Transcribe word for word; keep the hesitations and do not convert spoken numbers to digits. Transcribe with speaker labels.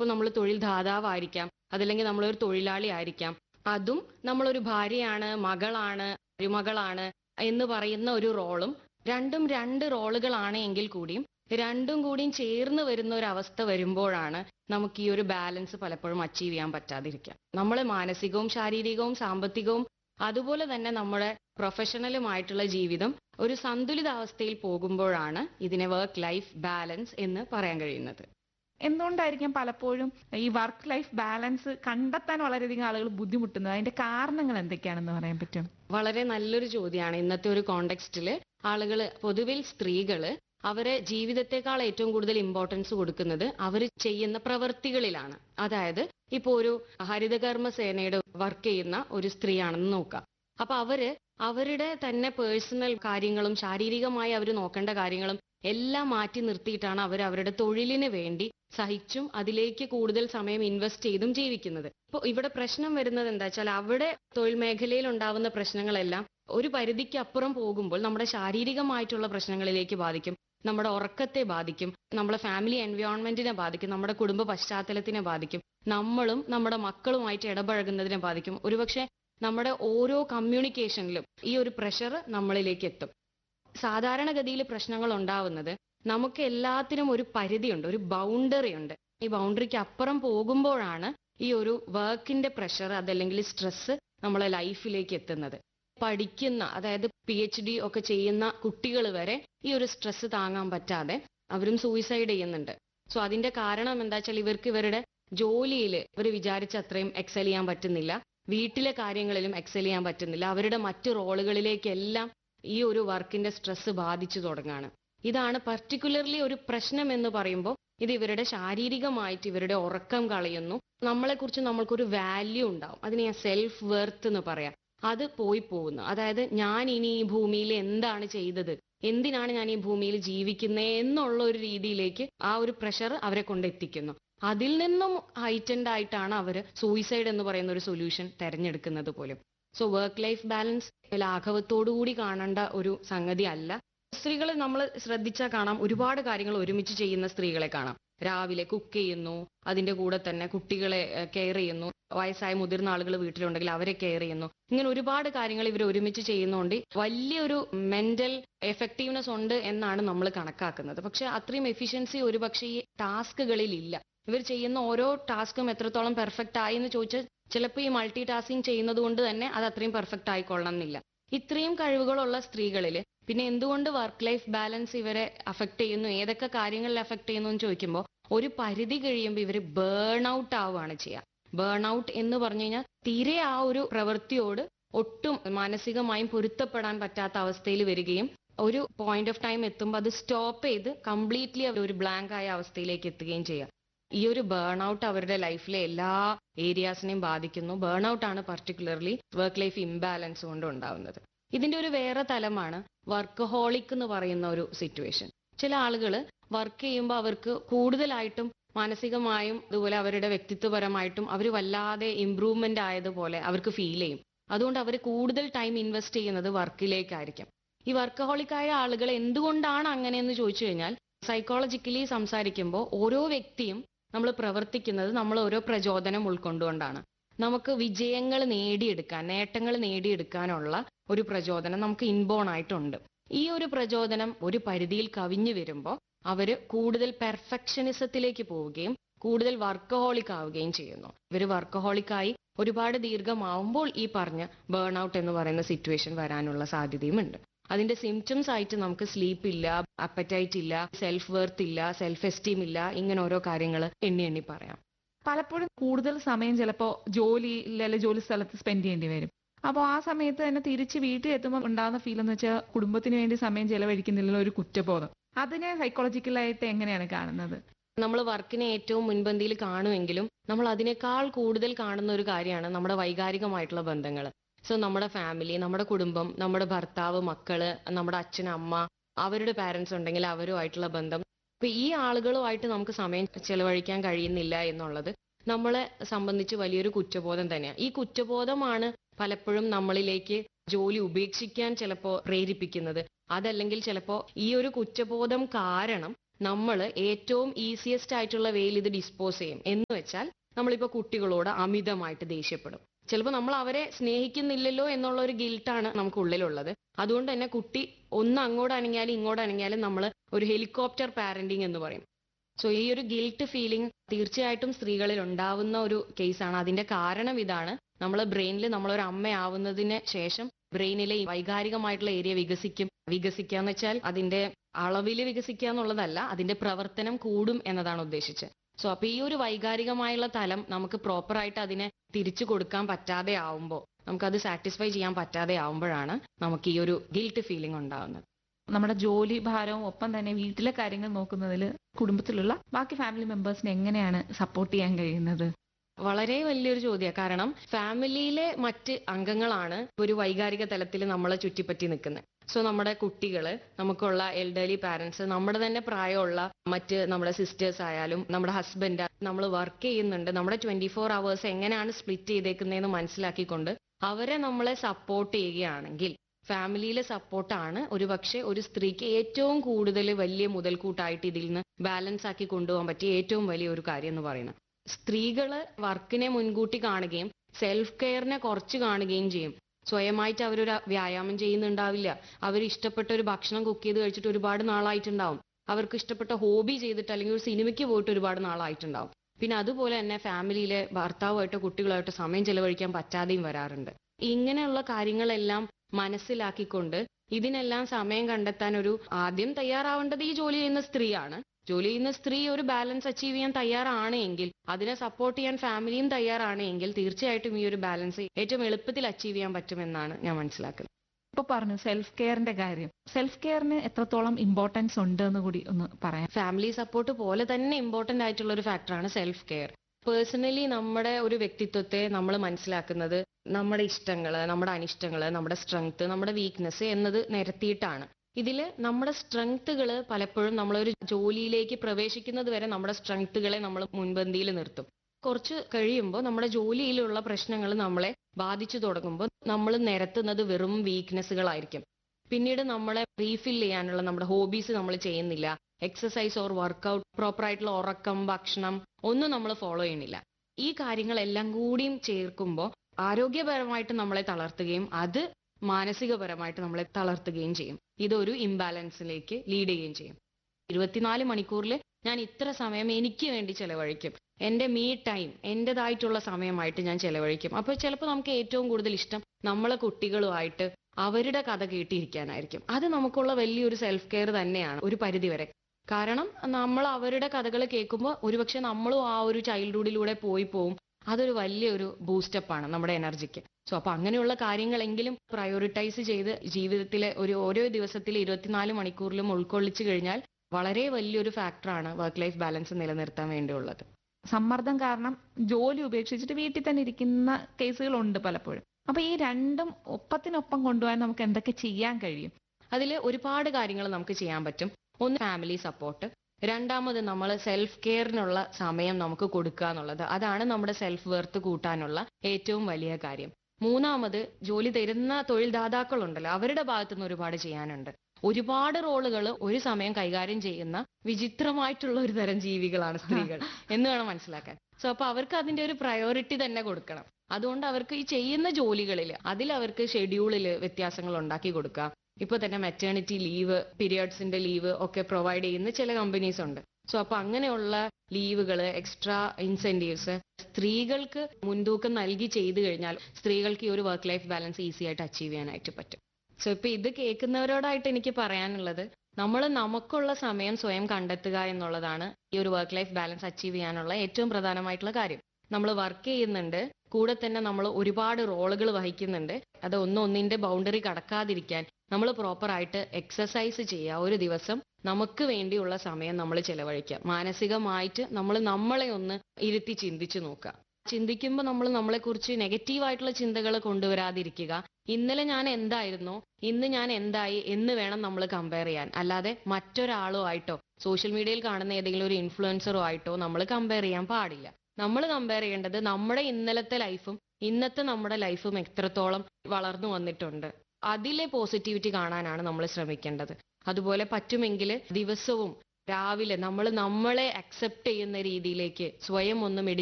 Speaker 1: ചിലപ്പോൾ നമ്മൾ തൊഴിൽ ദാതാവായിരിക്കാം, അതല്ലെങ്കിൽ നമ്മളൊരു തൊഴിലാളി ആയിരിക്കാം. അതും നമ്മളൊരു ഭാര്യയാണ്, മകളാണ്, മരുമകളാണ് എന്ന് പറയുന്ന ഒരു റോളും രണ്ടും രണ്ട് റോളുകളാണ് എങ്കിൽ കൂടിയും രണ്ടും കൂടിയും ചേർന്ന് വരുന്ന ഒരു അവസ്ഥ വരുമ്പോഴാണ് നമുക്ക് ഈ ഒരു ബാലൻസ് പലപ്പോഴും അച്ചീവ് ചെയ്യാൻ പറ്റാതിരിക്കുക. നമ്മൾ മാനസികവും ശാരീരികവും സാമ്പത്തികവും അതുപോലെ തന്നെ നമ്മുടെ പ്രൊഫഷണലുമായിട്ടുള്ള ജീവിതം ഒരു സന്തുലിതാവസ്ഥയിൽ പോകുമ്പോഴാണ് ഇതിനെ വർക്ക് ലൈഫ് ബാലൻസ് എന്ന് പറയാൻ കഴിയുന്നത്.
Speaker 2: എന്തുകൊണ്ടായിരിക്കും പലപ്പോഴും ഈ വർക്ക് ലൈഫ് ബാലൻസ് കണ്ടെത്താൻ വളരെയധികം ആളുകൾ ബുദ്ധിമുട്ടുന്നത്? അതിന്റെ കാരണങ്ങൾ എന്തൊക്കെയാണെന്ന് പറയാൻ പറ്റും?
Speaker 1: വളരെ നല്ലൊരു ചോദ്യമാണ്. ഇന്നത്തെ ഒരു കോണ്ടെക്സ്റ്റില് ആളുകൾ, പൊതുവിൽ സ്ത്രീകള് അവരെ ജീവിതത്തെക്കാൾ ഏറ്റവും കൂടുതൽ ഇമ്പോർട്ടൻസ് കൊടുക്കുന്നത് അവർ ചെയ്യുന്ന പ്രവൃത്തികളിലാണ്. അതായത് ഇപ്പൊ ഒരു ഹരിതകർമ്മ സേനയുടെ വർക്ക് ചെയ്യുന്ന ഒരു സ്ത്രീയാണെന്ന് നോക്കാം. അപ്പൊ അവര് അവരുടെ തന്നെ പേഴ്സണൽ കാര്യങ്ങളും ശാരീരികമായി അവർ നോക്കേണ്ട കാര്യങ്ങളും എല്ലാം മാറ്റി നിർത്തിയിട്ടാണ് അവർ അവരുടെ തൊഴിലിന് വേണ്ടി സഹിച്ചും അതിലേക്ക് കൂടുതൽ സമയം ഇൻവെസ്റ്റ് ചെയ്തും ജീവിക്കുന്നത്. ഇപ്പൊ ഇവിടെ പ്രശ്നം വരുന്നത് എന്താ വെച്ചാൽ, അവിടെ തൊഴിൽ മേഖലയിൽ ഉണ്ടാവുന്ന പ്രശ്നങ്ങളെല്ലാം ഒരു പരിധിക്ക് അപ്പുറം പോകുമ്പോൾ നമ്മുടെ ശാരീരികമായിട്ടുള്ള പ്രശ്നങ്ങളിലേക്ക് ബാധിക്കും, നമ്മുടെ ഉറക്കത്തെ ബാധിക്കും, നമ്മുടെ ഫാമിലി എൻവയോൺമെന്റിനെ ബാധിക്കും, നമ്മുടെ കുടുംബ പശ്ചാത്തലത്തിനെ ബാധിക്കും, നമ്മളും നമ്മുടെ മക്കളുമായിട്ട് ഇടപഴകുന്നതിനെ ബാധിക്കും. ഒരുപക്ഷെ നമ്മുടെ ഓരോ കമ്മ്യൂണിക്കേഷനിലും ഈ ഒരു പ്രഷർ നമ്മളിലേക്ക് എത്തും. സാധാരണഗതിയിൽ പ്രശ്നങ്ങൾ ഉണ്ടാവുന്നത് നമുക്ക് എല്ലാത്തിനും ഒരു പരിധിയുണ്ട്, ഒരു ബൗണ്ടറി ഉണ്ട്. ഈ ബൗണ്ടറിക്ക് അപ്പുറം പോകുമ്പോഴാണ് ഈ ഒരു വർക്കിന്റെ പ്രഷർ അതല്ലെങ്കിൽ സ്ട്രെസ് നമ്മളെ ലൈഫിലേക്ക് എത്തുന്നത്. പഠിക്കുന്ന, അതായത് പി എച്ച് ഡി ഒക്കെ ചെയ്യുന്ന കുട്ടികൾ വരെ ഈ ഒരു സ്ട്രെസ് താങ്ങാൻ പറ്റാതെ അവരും സൂയിസൈഡ് ചെയ്യുന്നുണ്ട്. സോ അതിന്റെ കാരണം എന്താ വെച്ചാൽ, ഇവർക്ക് ഇവരുടെ ജോലിയിൽ ഇവർ വിചാരിച്ച അത്രയും എക്സൽ ചെയ്യാൻ പറ്റുന്നില്ല, വീട്ടിലെ കാര്യങ്ങളിലും എക്സൽ ചെയ്യാൻ പറ്റുന്നില്ല, അവരുടെ മറ്റു റോളുകളിലേക്കെല്ലാം ഈ ഒരു വർക്കിന്റെ സ്ട്രെസ് ബാധിച്ചു തുടങ്ങാണ്. ഇതാണ് പർട്ടിക്കുലർലി ഒരു പ്രശ്നം എന്ന് പറയുമ്പോൾ, ഇത് ഇവരുടെ ശാരീരികമായിട്ട് ഇവരുടെ ഉറക്കം കളയുന്നു, നമ്മളെക്കുറിച്ച് നമ്മൾക്കൊരു വാല്യൂ ഉണ്ടാവും, അതിനെ ഞാൻ സെൽഫ് വെർത്ത് എന്ന് പറയാം, അത് പോയി പോകുന്നു. അതായത് ഞാൻ ഇനി ഈ ഭൂമിയിൽ എന്താണ് ചെയ്തത്, എന്തിനാണ് ഞാൻ ഈ ഭൂമിയിൽ ജീവിക്കുന്നത് എന്നുള്ള ഒരു രീതിയിലേക്ക് ആ ഒരു പ്രഷർ അവരെ കൊണ്ടെത്തിക്കുന്നു. അതിൽ നിന്നും ഹൈറ്റൻഡ് ആയിട്ടാണ് അവർ സൂയിസൈഡ് എന്ന് പറയുന്ന ഒരു സൊല്യൂഷൻ തെരഞ്ഞെടുക്കുന്നത് പോലും. സോ വർക്ക് ലൈഫ് ബാലൻസ് ലാഘവത്തോടുകൂടി കാണേണ്ട ഒരു സംഗതി അല്ല. സ്ത്രീകളെ നമ്മൾ ശ്രദ്ധിച്ചാൽ കാണാം, ഒരുപാട് കാര്യങ്ങൾ ഒരുമിച്ച് ചെയ്യുന്ന സ്ത്രീകളെ കാണാം. രാവിലെ കുക്ക് ചെയ്യുന്നു, അതിന്റെ കൂടെ തന്നെ കുട്ടികളെ കെയർ ചെയ്യുന്നു, വയസ്സായ മുതിർന്ന ആളുകൾ വീട്ടിലുണ്ടെങ്കിൽ അവരെ കെയർ ചെയ്യുന്നു. ഇങ്ങനെ ഒരുപാട് കാര്യങ്ങൾ ഇവർ ഒരുമിച്ച് ചെയ്യുന്നതുകൊണ്ട് വലിയൊരു മെന്റൽ എഫക്റ്റീവ്നെസ് ഉണ്ട് എന്നാണ് നമ്മൾ കണക്കാക്കുന്നത്. പക്ഷെ അത്രയും എഫിഷ്യൻസി ഒരുപക്ഷെ ഈ ടാസ്കുകളിൽ ഇല്ല. ഇവർ ചെയ്യുന്ന ഓരോ ടാസ്കും എത്രത്തോളം പെർഫെക്റ്റ് ആയി എന്ന് ചോദിച്ചാൽ ചിലപ്പോൾ ഈ മൾട്ടി ടാസ്കിങ് ചെയ്യുന്നത് കൊണ്ട് തന്നെ അത് അത്രയും പെർഫെക്റ്റ് ആയിക്കൊള്ളണം എന്നില്ല. ഇത്രയും കഴിവുകളുള്ള സ്ത്രീകളിൽ പിന്നെ എന്തുകൊണ്ട് വർക്ക് ലൈഫ് ബാലൻസ് ഇവരെ അഫക്ട് ചെയ്യുന്നു, ഏതൊക്കെ കാര്യങ്ങളിൽ അഫക്ട് ചെയ്യുന്നു എന്ന് ചോദിക്കുമ്പോൾ, ഒരു പരിധി കഴിയുമ്പോൾ ഇവർ ബേൺ ഔട്ട് ആവുകയാണ് ചെയ്യുക. ബേൺ ഔട്ട് എന്ന് പറഞ്ഞു കഴിഞ്ഞാൽ തീരെ ആ ഒരു പ്രവൃത്തിയോട് ഒട്ടും മാനസികമായും പൊരുത്തപ്പെടാൻ പറ്റാത്ത അവസ്ഥയിൽ വരികയും ഒരു പോയിന്റ് ഓഫ് ടൈം എത്തുമ്പോൾ അത് സ്റ്റോപ്പ് ചെയ്ത് കംപ്ലീറ്റ്ലി അവർ ഒരു ബ്ലാങ്ക് ആയ അവസ്ഥയിലേക്ക് എത്തുകയും ചെയ്യുക. ഈ ഒരു ബേൺ ഔട്ട് അവരുടെ ലൈഫിലെ എല്ലാ ഏരിയാസിനെയും ബാധിക്കുന്നു. ബേൺ ഔട്ട് ആണ് പർട്ടിക്കുലർലി വർക്ക് ലൈഫ് ഇംബാലൻസ് കൊണ്ട് ഉണ്ടാവുന്നത്. ഇതിന്റെ ഒരു വേറെ തലമാണ് വർക്കഹോളിക് എന്ന് പറയുന്ന ഒരു സിറ്റുവേഷൻ. ചില ആളുകൾ വർക്ക് ചെയ്യുമ്പോൾ അവർക്ക് കൂടുതലായിട്ടും മാനസികമായും അതുപോലെ അവരുടെ വ്യക്തിത്വപരമായിട്ടും അവർ വല്ലാതെ ഇംപ്രൂവ്മെന്റ് ആയതുപോലെ അവർക്ക് ഫീൽ ചെയ്യും. അതുകൊണ്ട് അവർ കൂടുതൽ ടൈം ഇൻവെസ്റ്റ് ചെയ്യുന്നത് വർക്കിലേക്കായിരിക്കും. ഈ വർക്കഹോളിക്കായ ആളുകൾ എന്തുകൊണ്ടാണ് അങ്ങനെയെന്ന് ചോദിച്ചു കഴിഞ്ഞാൽ, സൈക്കോളജിക്കലി സംസാരിക്കുമ്പോൾ ഓരോ വ്യക്തിയും നമ്മൾ പ്രവർത്തിക്കുന്നത് നമ്മൾ ഓരോ പ്രചോദനം ഉൾക്കൊണ്ടുകൊണ്ടാണ്. നമുക്ക് വിജയങ്ങൾ നേടിയെടുക്കാൻ, നേട്ടങ്ങൾ നേടിയെടുക്കാനുള്ള ഒരു പ്രചോദനം നമുക്ക് ഇൻബോൺ ആയിട്ടുണ്ട്. ഈ ഒരു പ്രചോദനം ഒരു പരിധിയിൽ കവിഞ്ഞു വരുമ്പോൾ അവര് കൂടുതൽ പെർഫെക്ഷനിസത്തിലേക്ക് പോവുകയും കൂടുതൽ വർക്കഹോളിക് ആവുകയും ചെയ്യുന്നു. ഇവര് വർക്കഹോളിക്കായി ഒരുപാട് ദീർഘമാവുമ്പോൾ ഈ പറഞ്ഞ ബേൺ ഔട്ട് എന്ന് പറയുന്ന സിറ്റുവേഷൻ വരാനുള്ള സാധ്യതയും ഉണ്ട്. അതിന്റെ സിംറ്റംസ് ആയിട്ട് നമുക്ക് സ്ലീപ്പ് ഇല്ല, അപ്പറ്റൈറ്റ് ഇല്ല, സെൽഫ് വെർത്ത് ഇല്ല, സെൽഫ് എസ്റ്റീം ഇല്ല, ഇങ്ങനെ ഓരോ കാര്യങ്ങൾ എണ്ണി എണ്ണി പറയാം.
Speaker 2: പലപ്പോഴും കൂടുതൽ സമയം ചിലപ്പോൾ ജോലിയിൽ അല്ലെ ജോലി സ്ഥലത്ത് സ്പെൻഡ് ചെയ്യേണ്ടി വരും. അപ്പോൾ ആ സമയത്ത് തന്നെ തിരിച്ച് വീട്ടിൽ എത്തുമ്പോൾ ഉണ്ടാകുന്ന ഫീൽ എന്ന് വെച്ചാൽ കുടുംബത്തിന് വേണ്ടി സമയം ചെലവഴിക്കുന്നില്ല, ഒരു കുറ്റബോധം. അതിനെ സൈക്കോളജിക്കലായിട്ട് എങ്ങനെയാണ് കാണുന്നത്?
Speaker 1: നമ്മൾ വർക്കിനെ ഏറ്റവും മുൻപന്തിയിൽ കാണുമെങ്കിലും നമ്മൾ അതിനേക്കാൾ കൂടുതൽ കാണുന്ന ഒരു കാര്യമാണ് നമ്മുടെ വൈകാരികമായിട്ടുള്ള ബന്ധങ്ങൾ. സോ നമ്മുടെ ഫാമിലി, നമ്മുടെ കുടുംബം, നമ്മുടെ ഭർത്താവ്, മക്കള്, നമ്മുടെ അച്ഛൻ, അമ്മ, അവരുടെ പാരന്റ്സ് ഉണ്ടെങ്കിൽ അവരുമായിട്ടുള്ള ബന്ധം. അപ്പൊ ഈ ആളുകളുമായിട്ട് നമുക്ക് സമയം ചെലവഴിക്കാൻ കഴിയുന്നില്ല എന്നുള്ളത് നമ്മളെ സംബന്ധിച്ച് വലിയൊരു കുറ്റബോധം തന്നെയാണ്. ഈ കുറ്റബോധമാണ് പലപ്പോഴും നമ്മളിലേക്ക് ജോലി ഉപേക്ഷിക്കാൻ ചിലപ്പോൾ പ്രേരിപ്പിക്കുന്നത്. അതല്ലെങ്കിൽ ചിലപ്പോൾ ഈ ഒരു കുറ്റബോധം കാരണം നമ്മൾ ഏറ്റവും ഈസിയസ്റ്റ് ആയിട്ടുള്ള വേയിൽ ഇത് ഡിസ്പോസ് ചെയ്യും. എന്ന് വെച്ചാൽ നമ്മളിപ്പോ കുട്ടികളോട് അമിതമായിട്ട് ദേഷ്യപ്പെടും. ചിലപ്പോൾ നമ്മൾ അവരെ സ്നേഹിക്കുന്നില്ലല്ലോ എന്നുള്ള ഒരു ഗിൽട്ടാണ് നമുക്ക് ഉള്ളിലുള്ളത്. അതുകൊണ്ട് തന്നെ കുട്ടി ഒന്ന് അങ്ങോട്ട് അനങ്ങിയാലും ഇങ്ങോട്ട് അനങ്ങിയാലും നമ്മൾ ഒരു ഹെലികോപ്റ്റർ പാരന്റിങ് എന്ന് പറയും. സോ ഈ ഒരു ഗിൽട്ട് ഫീലിംഗ് തീർച്ചയായിട്ടും സ്ത്രീകളിൽ ഉണ്ടാവുന്ന ഒരു കേസാണ്. അതിന്റെ കാരണം ഇതാണ്, നമ്മൾ ബ്രെയിനിൽ നമ്മളൊരു അമ്മയാവുന്നതിന് ശേഷം ബ്രെയിനിലെ വൈകാരികമായിട്ടുള്ള ഏരിയ വികസിക്കും. വികസിക്കുക എന്ന് വെച്ചാൽ അതിന്റെ അളവിൽ വികസിക്കുക എന്നുള്ളതല്ല, അതിന്റെ പ്രവർത്തനം കൂടും എന്നതാണ് ഉദ്ദേശിച്ചത്. സോ അപ്പൊ ഈ ഒരു വൈകാരികമായുള്ള തലം നമുക്ക് പ്രോപ്പർ ആയിട്ട് അതിനെ തിരിച്ചു കൊടുക്കാൻ പറ്റാതെ ആവുമ്പോൾ, നമുക്കത് സാറ്റിസ്ഫൈ ചെയ്യാൻ പറ്റാതെ ആവുമ്പോഴാണ് നമുക്ക് ഈ ഒരു ഗിൽട്ട് ഫീലിംഗ് ഉണ്ടാവുന്നത്.
Speaker 2: നമ്മുടെ ജോലി ഭാരവും ഒപ്പം തന്നെ വീട്ടിലെ കാര്യങ്ങൾ നോക്കുന്നതിൽ കുടുംബത്തിലുള്ള ബാക്കി ഫാമിലി മെമ്പേഴ്സിനെ എങ്ങനെയാണ് സപ്പോർട്ട് ചെയ്യാൻ കഴിയുന്നത്?
Speaker 1: വളരെ വലിയൊരു ചോദ്യമാണ്. കാരണം ഫാമിലിയിലെ മറ്റ് അംഗങ്ങളാണ് ഒരു വൈകാരിക തലത്തിൽ നമ്മളെ ചുറ്റിപ്പറ്റി നിൽക്കുന്നത്. സോ നമ്മുടെ കുട്ടികള്, നമുക്കുള്ള എൽഡർലി പാരന്റ്സ്, നമ്മുടെ തന്നെ പ്രായമുള്ള മറ്റ് നമ്മുടെ സിസ്റ്റേഴ്സ് ആയാലും നമ്മുടെ ഹസ്ബൻഡ്, നമ്മൾ വർക്ക് ചെയ്യുന്നുണ്ട്, നമ്മുടെ ട്വന്റി ഫോർ അവേഴ്സ് എങ്ങനെയാണ് സ്പ്ലിറ്റ് ചെയ്തേക്കുന്നതെന്ന് മനസ്സിലാക്കിക്കൊണ്ട് അവരെ നമ്മളെ സപ്പോർട്ട് ചെയ്യുകയാണെങ്കിൽ, ഫാമിലിയിലെ സപ്പോർട്ടാണ് ഒരുപക്ഷെ ഒരു സ്ത്രീക്ക് ഏറ്റവും കൂടുതൽ വലിയ മുതൽക്കൂട്ടായിട്ട് ഇതിൽ നിന്ന് ബാലൻസ് ആക്കി കൊണ്ടുപോകാൻ പറ്റിയ ഏറ്റവും വലിയ ഒരു കാര്യം എന്ന് പറയുന്നത്. സ്ത്രീകള് വർക്കിനെ മുൻകൂട്ടി കാണുകയും സെൽഫ് കെയറിനെ കുറച്ച് കാണുകയും ചെയ്യും. സ്വയമായിട്ട് അവരൊരു വ്യായാമം ചെയ്യുന്നുണ്ടാവില്ല. അവർ ഇഷ്ടപ്പെട്ട ഒരു ഭക്ഷണം കുക്ക് ചെയ്ത് കഴിച്ചിട്ട് ഒരുപാട് നാളായിട്ടുണ്ടാവും. അവർക്ക് ഇഷ്ടപ്പെട്ട ഹോബി ചെയ്തിട്ട് അല്ലെങ്കിൽ ഒരു സിനിമയ്ക്ക് പോയിട്ട് ഒരുപാട് നാളായിട്ടുണ്ടാവും. പിന്നെ അതുപോലെ തന്നെ ഫാമിലിയിലെ ഭർത്താവുമായിട്ടോ കുട്ടികളായിട്ടോ സമയം ചെലവഴിക്കാൻ പറ്റാതെയും വരാറുണ്ട്. ഇങ്ങനെയുള്ള കാര്യങ്ങളെല്ലാം മനസ്സിലാക്കിക്കൊണ്ട് ഇതിനെല്ലാം സമയം കണ്ടെത്താൻ ഒരു ആദ്യം തയ്യാറാവേണ്ടത് ഈ ജോലി ചെയ്യുന്ന സ്ത്രീയാണ്. ജോലി ചെയ്യുന്ന സ്ത്രീ ഒരു ബാലൻസ് അച്ചീവ് ചെയ്യാൻ തയ്യാറാണ് എങ്കിൽ, അതിനെ സപ്പോർട്ട് ചെയ്യാൻ ഫാമിലിയും തയ്യാറാണ് എങ്കിൽ, തീർച്ചയായിട്ടും ഈ ഒരു ബാലൻസ് ഏറ്റവും എളുപ്പത്തിൽ അച്ചീവ് ചെയ്യാൻ പറ്റുമെന്നാണ് ഞാൻ മനസ്സിലാക്കുന്നത്.
Speaker 2: ഇപ്പൊ പറഞ്ഞു സെൽഫ് കെയറിന്റെ കാര്യം. സെൽഫ് കെയറിന് എത്രത്തോളം ഇമ്പോർട്ടൻസ് ഉണ്ട് എന്ന് കൂടി ഒന്ന് പറയാം.
Speaker 1: ഫാമിലി സപ്പോർട്ട് പോലെ തന്നെ ഇമ്പോർട്ടന്റ് ആയിട്ടുള്ള ഒരു ഫാക്ടറാണ് സെൽഫ് കെയർ. പേഴ്സണലി നമ്മുടെ ഒരു വ്യക്തിത്വത്തെ നമ്മൾ മനസ്സിലാക്കുന്നത് നമ്മുടെ ഇഷ്ടങ്ങള്, നമ്മുടെ അനിഷ്ടങ്ങള്, നമ്മുടെ സ്ട്രെങ്ത്, നമ്മുടെ വീക്ക്നെസ് എന്നത് നിരത്തിയിട്ടാണ്. ഇതിൽ നമ്മുടെ സ്ട്രെങ്ത്തുകൾ പലപ്പോഴും നമ്മളൊരു ജോലിയിലേക്ക് പ്രവേശിക്കുന്നത് വരെ നമ്മുടെ സ്ട്രെങ്ത്തുകളെ നമ്മൾ മുൻപന്തിയിൽ നിർത്തും. കുറച്ച് കഴിയുമ്പോൾ നമ്മുടെ ജോലിയിലുള്ള പ്രശ്നങ്ങൾ നമ്മളെ ബാധിച്ചു തുടങ്ങുമ്പോൾ നമ്മൾ നിരത്തുന്നത് വെറും വീക്ക്നെസ്സുകളായിരിക്കും. പിന്നീട് നമ്മളെ റീഫിൽ ചെയ്യാനുള്ള നമ്മുടെ ഹോബീസ് നമ്മൾ ചെയ്യുന്നില്ല. എക്സസൈസ് ഓർ വർക്കൗട്ട്, പ്രോപ്പർ ആയിട്ടുള്ള ഉറക്കം, ഭക്ഷണം ഒന്നും നമ്മൾ ഫോളോ ചെയ്യണില്ല. ഈ കാര്യങ്ങളെല്ലാം കൂടിയും ചേർക്കുമ്പോൾ ആരോഗ്യപരമായിട്ട് നമ്മളെ തളർത്തുകയും അത് മാനസികപരമായിട്ട് നമ്മളെ തളർത്തുകയും ചെയ്യും. ഇതൊരു ഇംബാലൻസിലേക്ക് ലീഡ് ചെയ്യുകയും ചെയ്യും. ഇരുപത്തിനാല് മണിക്കൂറിൽ ഞാൻ ഇത്ര സമയം എനിക്ക് വേണ്ടി ചെലവഴിക്കും, എന്റെ മീ ടൈം എന്റേതായിട്ടുള്ള സമയമായിട്ട് ഞാൻ ചെലവഴിക്കും. അപ്പൊ ചിലപ്പോൾ നമുക്ക് ഏറ്റവും കൂടുതൽ ഇഷ്ടം നമ്മളെ കുട്ടികളുമായിട്ട് അവരുടെ കഥ കേട്ടിരിക്കാനായിരിക്കും. അത് നമുക്കുള്ള വലിയൊരു സെൽഫ് കെയർ തന്നെയാണ് ഒരു പരിധിവരെ. കാരണം നമ്മൾ അവരുടെ കഥകൾ കേൾക്കുമ്പോൾ ഒരുപക്ഷെ നമ്മളും ആ ഒരു ചൈൽഡ്ഹുഡിലൂടെ പോയി പോവും. അതൊരു വലിയൊരു ബൂസ്റ്റപ്പാണ് നമ്മുടെ എനർജിക്ക്. സോ അപ്പൊ അങ്ങനെയുള്ള കാര്യങ്ങളെങ്കിലും പ്രയോറിറ്റൈസ് ചെയ്ത് ജീവിതത്തിലെ ഒരു ഓരോ ദിവസത്തിലെ ഇരുപത്തിനാല് മണിക്കൂറിലും ഉൾക്കൊള്ളിച്ചു കഴിഞ്ഞാൽ വളരെ വലിയൊരു ഫാക്ടറാണ് വർക്ക് ലൈഫ് ബാലൻസ് നിലനിർത്താൻ വേണ്ടിയുള്ളത്.
Speaker 2: സമ്മർദ്ദം കാരണം ജോലി ഉപേക്ഷിച്ചിട്ട് വീട്ടിൽ തന്നെ ഇരിക്കുന്ന കേസുകളുണ്ട് പലപ്പോഴും. അപ്പൊ ഈ രണ്ടും ഒപ്പത്തിനൊപ്പം കൊണ്ടുപോകാൻ നമുക്ക് എന്തൊക്കെ ചെയ്യാൻ കഴിയും?
Speaker 1: അതിൽ ഒരുപാട് കാര്യങ്ങൾ നമുക്ക് ചെയ്യാൻ പറ്റും. ഒന്ന് ഫാമിലി സപ്പോർട്ട്, രണ്ടാമത് നമ്മൾ സെൽഫ് കെയറിനുള്ള സമയം നമുക്ക് കൊടുക്കുക എന്നുള്ളത്. അതാണ് നമ്മുടെ സെൽഫ് വെർത്ത് കൂട്ടാനുള്ള ഏറ്റവും വലിയ കാര്യം. മൂന്നാമത് ജോലി തരുന്ന തൊഴിൽദാതാക്കളുണ്ടല്ലോ, അവരുടെ ഭാഗത്തുനിന്ന് ഒരുപാട് ചെയ്യാനുണ്ട്. ഒരുപാട് റോളുകൾ ഒരു സമയം കൈകാര്യം ചെയ്യുന്ന വിചിത്രമായിട്ടുള്ള ഒരു തരം ജീവികളാണ് സ്ത്രീകൾ എന്ന് വേണം മനസ്സിലാക്കാൻ. സോ അപ്പൊ അവർക്ക് അതിന്റെ ഒരു പ്രയോറിറ്റി തന്നെ കൊടുക്കണം. അതുകൊണ്ട് അവർക്ക് ഈ ചെയ്യുന്ന ജോലികളിൽ അതിൽ അവർക്ക് ഷെഡ്യൂളിൽ വ്യത്യാസങ്ങൾ ഉണ്ടാക്കി കൊടുക്കാം. ഇപ്പൊ തന്നെ മെറ്റേണിറ്റി ലീവ്, പീരിയഡ്സിന്റെ ലീവ് ഒക്കെ പ്രൊവൈഡ് ചെയ്യുന്ന ചില കമ്പനീസ് ഉണ്ട്. സോ അപ്പൊ അങ്ങനെയുള്ള ലീവുകള്, എക്സ്ട്രാ ഇൻസെന്റീവ്സ് സ്ത്രീകൾക്ക് മുൻതൂക്കം നൽകി ചെയ്തു കഴിഞ്ഞാൽ സ്ത്രീകൾക്ക് ഈ ഒരു വർക്ക് ലൈഫ് ബാലൻസ് ഈസി ആയിട്ട് അച്ചീവ് ചെയ്യാനായിട്ട് പറ്റും. സോ ഇപ്പൊ ഇത് കേൾക്കുന്നവരോടായിട്ട് എനിക്ക് പറയാനുള്ളത്, നമ്മൾ നമുക്കുള്ള സമയം സ്വയം കണ്ടെത്തുക എന്നുള്ളതാണ് ഈ ഒരു വർക്ക് ലൈഫ് ബാലൻസ് അച്ചീവ് ചെയ്യാനുള്ള ഏറ്റവും പ്രധാനമായിട്ടുള്ള കാര്യം. നമ്മൾ വർക്ക് ചെയ്യുന്നുണ്ട്, കൂടെ തന്നെ നമ്മൾ ഒരുപാട് റോളുകൾ വഹിക്കുന്നുണ്ട്. അത് ഒന്നും ഒന്നിന്റെ ബൗണ്ടറി കടക്കാതിരിക്കാൻ നമ്മൾ പ്രോപ്പർ ആയിട്ട് എക്സസൈസ് ചെയ്യുക. ഒരു ദിവസം നമുക്ക് വേണ്ടിയുള്ള സമയം നമ്മൾ ചെലവഴിക്കുക. മാനസികമായിട്ട് നമ്മൾ നമ്മളെ ഒന്ന് ഇരുത്തി ചിന്തിച്ചു നോക്കുക. ചിന്തിക്കുമ്പോൾ നമ്മൾ നമ്മളെക്കുറിച്ച് നെഗറ്റീവായിട്ടുള്ള ചിന്തകൾ കൊണ്ടുവരാതിരിക്കുക. ഇന്നലെ ഞാൻ എന്തായിരുന്നോ ഇന്ന് ഞാൻ എന്തായി എന്ന് വേണം നമ്മൾ കമ്പയർ ചെയ്യാൻ. അല്ലാതെ മറ്റൊരാളോ ആയിട്ടോ സോഷ്യൽ മീഡിയയിൽ കാണുന്ന ഏതെങ്കിലും ഒരു ഇൻഫ്ലുവൻസറോ ആയിട്ടോ നമ്മൾ കമ്പയർ ചെയ്യാൻ പാടില്ല. നമ്മൾ കമ്പയർ ചെയ്യേണ്ടത് നമ്മുടെ ഇന്നലത്തെ ലൈഫും ഇന്നത്തെ നമ്മുടെ ലൈഫും എത്രത്തോളം വളർന്നു വന്നിട്ടുണ്ട്, അതിലെ പോസിറ്റിവിറ്റി കാണാനാണ് നമ്മൾ ശ്രമിക്കേണ്ടത്. അതുപോലെ പറ്റുമെങ്കിൽ ദിവസവും രാവിലെ നമ്മൾ നമ്മളെ അക്സെപ്റ്റ് ചെയ്യുന്ന രീതിയിലേക്ക് സ്വയം ഒന്ന്